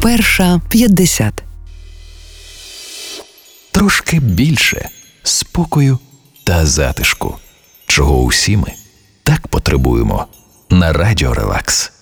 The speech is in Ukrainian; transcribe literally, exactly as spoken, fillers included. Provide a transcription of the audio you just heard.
Перша п'ятдесят. Трошки більше спокою та затишку, чого усі ми так потребуємо на Радіо Релакс.